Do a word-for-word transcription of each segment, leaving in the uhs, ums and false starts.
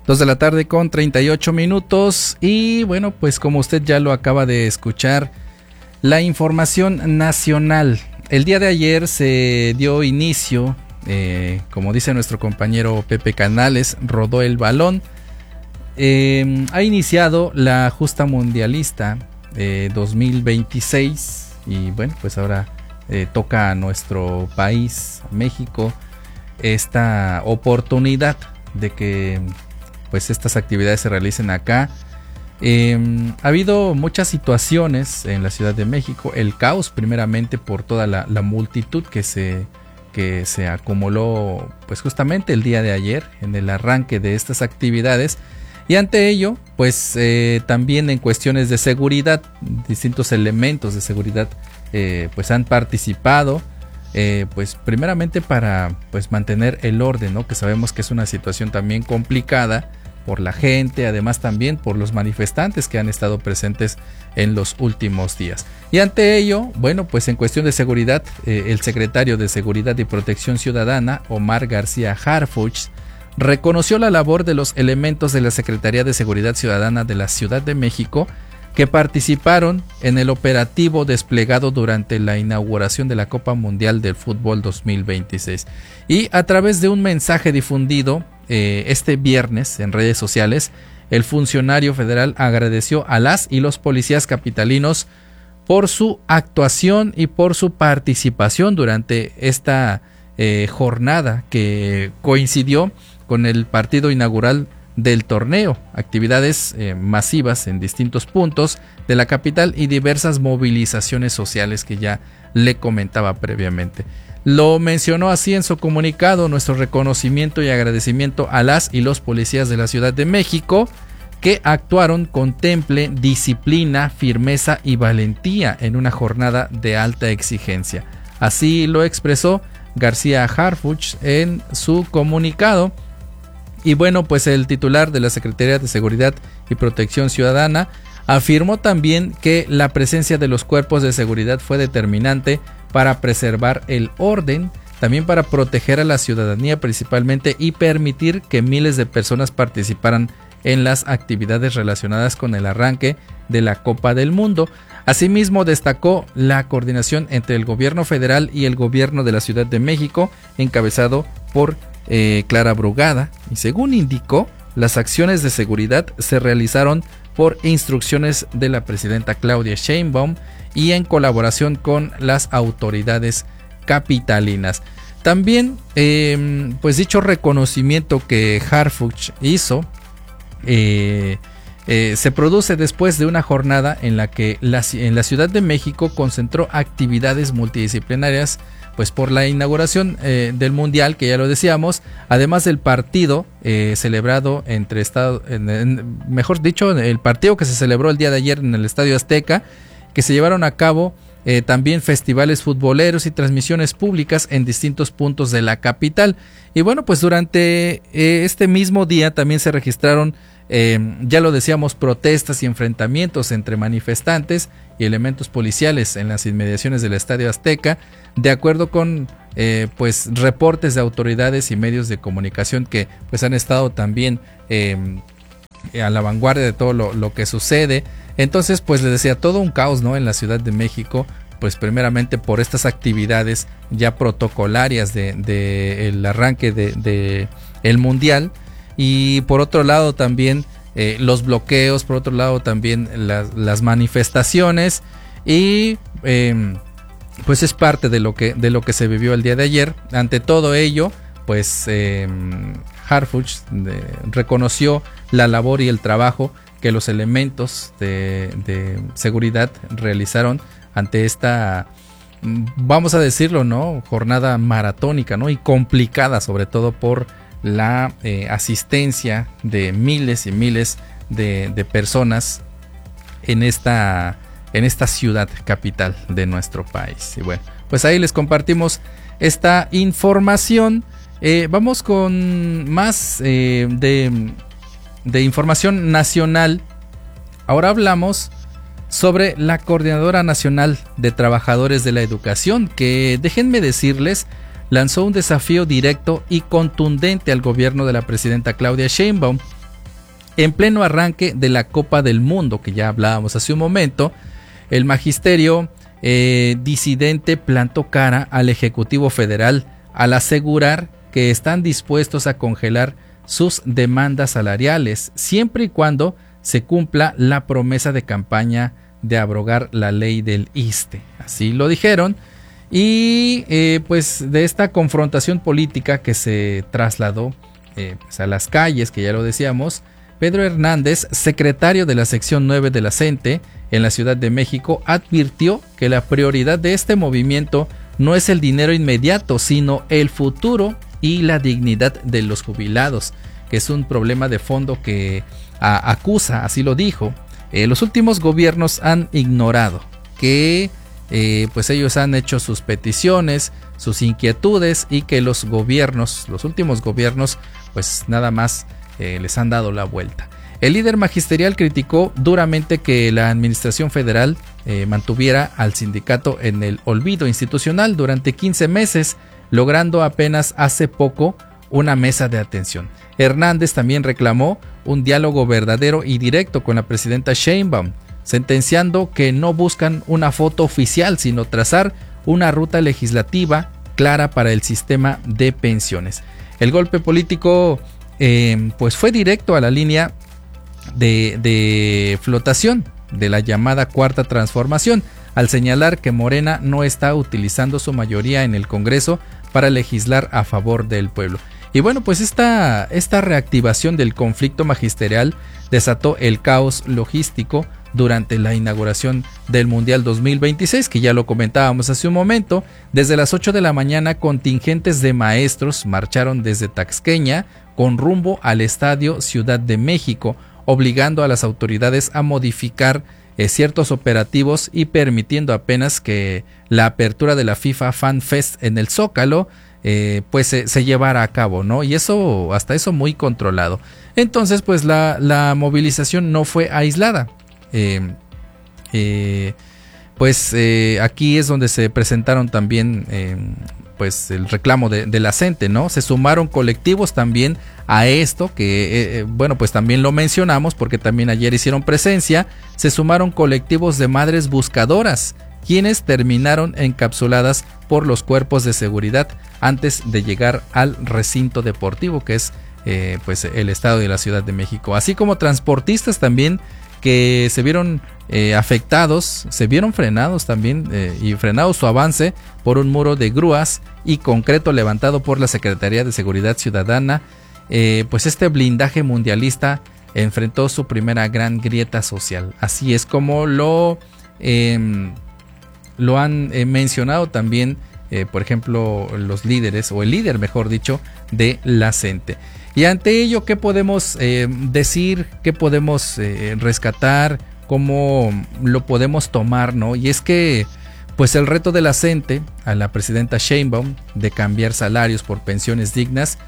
dos de la tarde con treinta y ocho minutos y bueno, pues como usted ya lo acaba de escuchar, la información nacional. El día de ayer se dio inicio, eh, como dice nuestro compañero Pepe Canales, rodó el balón. Eh, ha iniciado la justa mundialista eh, dos mil veintiséis y bueno, pues ahora eh, toca a nuestro país, México, esta oportunidad de que pues estas actividades se realicen acá. Eh, ha habido muchas situaciones en la Ciudad de México, el caos primeramente por toda la, la multitud que se, que se acumuló pues justamente el día de ayer en el arranque de estas actividades, y ante ello pues eh, también en cuestiones de seguridad, distintos elementos de seguridad eh, pues han participado. Eh, pues primeramente para pues mantener el orden, ¿no? Que sabemos que es una situación también complicada por la gente, además también por los manifestantes que han estado presentes en los últimos días. Y ante ello, bueno, pues en cuestión de seguridad, eh, el secretario de Seguridad y Protección Ciudadana, Omar García Harfuch, reconoció la labor de los elementos de la Secretaría de Seguridad Ciudadana de la Ciudad de México que participaron en el operativo desplegado durante la inauguración de la Copa Mundial del Fútbol dos mil veintiséis. Y a través de un mensaje difundido eh, este viernes en redes sociales, el funcionario federal agradeció a las y los policías capitalinos por su actuación y por su participación durante esta eh, jornada que coincidió con el partido inaugural del torneo, actividades eh, masivas en distintos puntos de la capital y diversas movilizaciones sociales que ya le comentaba previamente. Lo mencionó así en su comunicado: nuestro reconocimiento y agradecimiento a las y los policías de la Ciudad de México que actuaron con temple, disciplina, firmeza y valentía en una jornada de alta exigencia. Así lo expresó García Harfuch en su comunicado. Y bueno, pues el titular de la Secretaría de Seguridad y Protección Ciudadana afirmó también que la presencia de los cuerpos de seguridad fue determinante para preservar el orden, también para proteger a la ciudadanía principalmente y permitir que miles de personas participaran en las actividades relacionadas con el arranque de la Copa del Mundo. Asimismo, destacó la coordinación entre el gobierno federal y el gobierno de la Ciudad de México, encabezado por Eh, Clara Brugada, y según indicó, las acciones de seguridad se realizaron por instrucciones de la presidenta Claudia Sheinbaum y en colaboración con las autoridades capitalinas. También, eh, pues dicho reconocimiento que Harfuch hizo eh, eh, se produce después de una jornada en la que la, en la Ciudad de México concentró actividades multidisciplinarias pues por la inauguración eh, del Mundial, que ya lo decíamos, además del partido eh, celebrado entre Estados, en, en, mejor dicho, el partido que se celebró el día de ayer en el Estadio Azteca, que se llevaron a cabo eh, también festivales futboleros y transmisiones públicas en distintos puntos de la capital. Y bueno, pues durante eh, este mismo día también se registraron, eh, ya lo decíamos, protestas y enfrentamientos entre manifestantes y elementos policiales en las inmediaciones del Estadio Azteca, de acuerdo con eh, pues reportes de autoridades y medios de comunicación que pues han estado también eh, a la vanguardia de todo lo, lo que sucede. Entonces pues les decía, todo un caos, ¿no?, en la Ciudad de México, pues primeramente por estas actividades ya protocolarias de, de el arranque de, de el Mundial, y por otro lado también eh, los bloqueos, por otro lado también las, las manifestaciones, y eh, pues es parte de lo que de lo que se vivió el día de ayer. Ante todo ello, pues eh, Harfuch eh, reconoció la labor y el trabajo que los elementos de, de seguridad realizaron ante esta, vamos a decirlo, ¿no?, jornada maratónica, ¿no?, y complicada, sobre todo por la eh, asistencia de miles y miles de, de personas en esta, en esta ciudad capital de nuestro país. Y bueno, pues ahí les compartimos esta información. Eh, vamos con más eh, de, de información nacional. Ahora hablamos sobre la Coordinadora Nacional de Trabajadores de la Educación, que, déjenme decirles, lanzó un desafío directo y contundente al gobierno de la presidenta Claudia Sheinbaum En pleno arranque de la Copa del Mundo, que ya hablábamos hace un momento, el magisterio eh, disidente plantó cara al Ejecutivo Federal al asegurar que están dispuestos a congelar sus demandas salariales, siempre y cuando se cumpla la promesa de campaña de abrogar la ley del ISSSTE. Así lo dijeron. Y eh, pues de esta confrontación política que se trasladó eh, pues a las calles, que ya lo decíamos, Pedro Hernández, secretario de la sección nueve de la CENTE en la Ciudad de México, advirtió que la prioridad de este movimiento no es el dinero inmediato, sino el futuro y la dignidad de los jubilados, que es un problema de fondo que a, acusa, así lo dijo. Eh, los últimos gobiernos han ignorado que eh, pues ellos han hecho sus peticiones, sus inquietudes, y que los gobiernos, los últimos gobiernos, pues nada más eh, les han dado la vuelta. El líder magisterial criticó duramente que la administración federal eh, mantuviera al sindicato en el olvido institucional durante quince meses, logrando apenas hace poco una mesa de atención. Hernández también reclamó un diálogo verdadero y directo con la presidenta Sheinbaum, sentenciando que no buscan una foto oficial, sino trazar una ruta legislativa clara para el sistema de pensiones. El golpe político eh, pues fue directo a la línea de, de flotación de la llamada Cuarta Transformación, al señalar que Morena no está utilizando su mayoría en el Congreso para legislar a favor del pueblo. Y bueno, pues esta, esta reactivación del conflicto magisterial desató el caos logístico durante la inauguración del Mundial dos mil veintiséis, que ya lo comentábamos hace un momento. Desde las ocho de la mañana, contingentes de maestros marcharon desde Taxqueña con rumbo al Estadio Ciudad de México, obligando a las autoridades a modificar eh, ciertos operativos y permitiendo apenas que la apertura de la FIFA Fan Fest en el Zócalo eh, pues se, se llevara a cabo, ¿no? Y eso, hasta eso muy controlado. Entonces, pues la, la movilización no fue aislada. Eh, eh, pues eh, aquí es donde se presentaron también eh, pues el reclamo de, de la CENTE, ¿no? Se sumaron colectivos también a esto, que eh, bueno, pues también lo mencionamos porque también ayer hicieron presencia. Se sumaron colectivos de madres buscadoras, quienes terminaron encapsuladas por los cuerpos de seguridad antes de llegar al recinto deportivo, que es eh, pues el Estado de la Ciudad de México, así como transportistas también que se vieron eh, afectados, se vieron frenados también eh, y frenado su avance por un muro de grúas y concreto levantado por la Secretaría de Seguridad Ciudadana. Eh, pues este blindaje mundialista enfrentó su primera gran grieta social. Así es como lo, eh, lo han eh, mencionado también, eh, por ejemplo, los líderes, o el líder, mejor dicho, de la CENTE. Y ante ello, ¿qué podemos eh, decir? ¿Qué podemos eh, rescatar? ¿Cómo lo podemos tomar, no? Y es que, pues el reto de la CENTE, a la presidenta Sheinbaum, de cambiar salarios por pensiones dignas,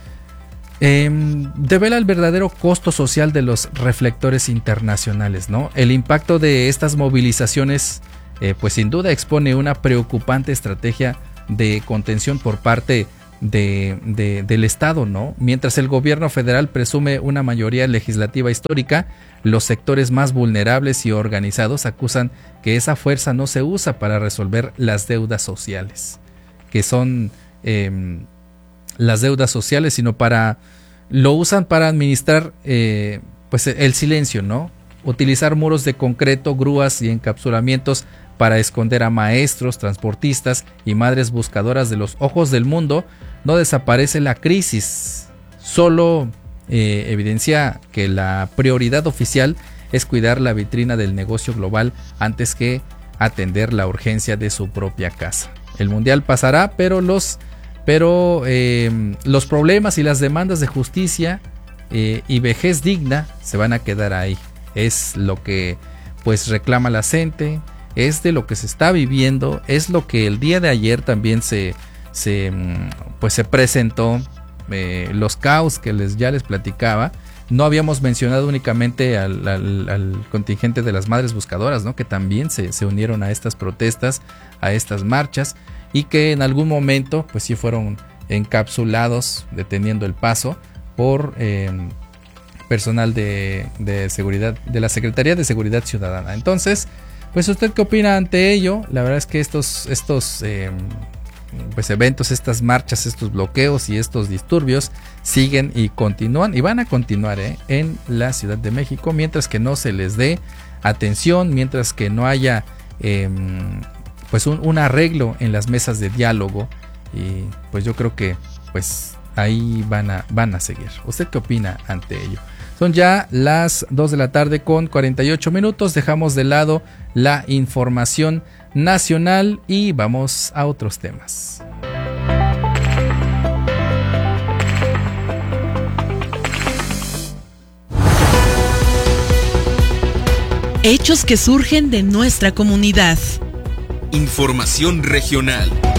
eh, devela el verdadero costo social de los reflectores internacionales, ¿no? El impacto de estas movilizaciones, eh, pues sin duda expone una preocupante estrategia de contención por parte De, de, del Estado, ¿no? Mientras el gobierno federal presume una mayoría legislativa histórica, los sectores más vulnerables y organizados acusan que esa fuerza no se usa para resolver las deudas sociales, que son eh, las deudas sociales, sino para, lo usan para administrar eh, pues el silencio, ¿no? Utilizar muros de concreto, grúas y encapsulamientos para esconder a maestros, transportistas y madres buscadoras de los ojos del mundo. No desaparece la crisis, solo eh, evidencia que la prioridad oficial es cuidar la vitrina del negocio global antes que atender la urgencia de su propia casa. El mundial pasará, pero los, pero, eh, los problemas y las demandas de justicia eh, y vejez digna se van a quedar ahí. Es lo que pues reclama la CENTE, es de lo que se está viviendo, es lo que el día de ayer también se, se, pues se presentó, eh, los caos que les, ya les platicaba. No habíamos mencionado únicamente al, al, al contingente de las madres buscadoras, ¿no? Que también se, se unieron a estas protestas, a estas marchas, y que en algún momento pues sí fueron encapsulados, deteniendo el paso por, eh, personal de, de seguridad, de la Secretaría de Seguridad Ciudadana. Entonces, pues ¿usted qué opina ante ello? La verdad es que estos, estos eh, pues eventos, estas marchas, estos bloqueos y estos disturbios siguen y continúan y van a continuar ¿eh? en la Ciudad de México, mientras que no se les dé atención, mientras que no haya eh, pues un, un arreglo en las mesas de diálogo, y pues yo creo que pues ahí van a, van a seguir. ¿Usted qué opina ante ello? Son ya las dos de la tarde con cuarenta y ocho minutos. Dejamos de lado la información nacional y vamos a otros temas. Hechos que surgen de nuestra comunidad. Información regional.